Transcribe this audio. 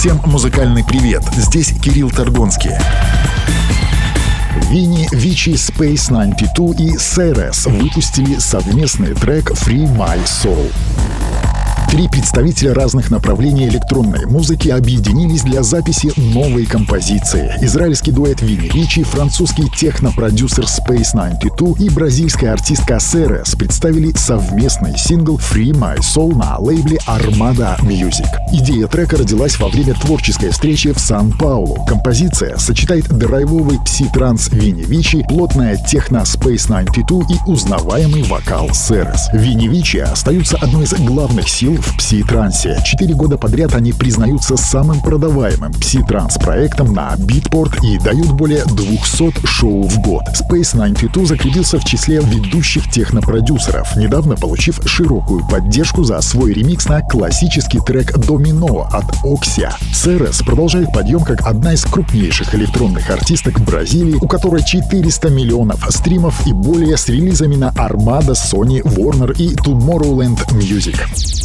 Всем музыкальный привет, здесь Кирилл Торгонский. Винни Вичи, Space 92 и Ceres выпустили совместный трек Free My Soul. Три представителя разных направлений электронной музыки объединились для записи новой композиции. Израильский дуэт Винни Вичи, французский техно-продюсер Space 92 и бразильская артистка Ceres представили совместный сингл Free My Soul на лейбле Armada Music. Идея трека родилась во время творческой встречи в Сан-Паулу. Композиция сочетает драйвовый пси-транс Винни Вичи, плотная техно Space 92 и узнаваемый вокал Ceres. Винни Вичи остаются одной из главных сил в пси-трансе. 4 года подряд они признаются самым продаваемым пси-транс-проектом на Beatport и дают более 200 шоу в год. Space 92 закрепился в числе ведущих технопродюсеров, недавно получив широкую поддержку за свой ремикс на классический трек «Домино» от Оксия. Ceres продолжает подъем как одна из крупнейших электронных артисток Бразилии, у которой 400 миллионов стримов и более с релизами на Armada, Sony, Warner и Tomorrowland Music.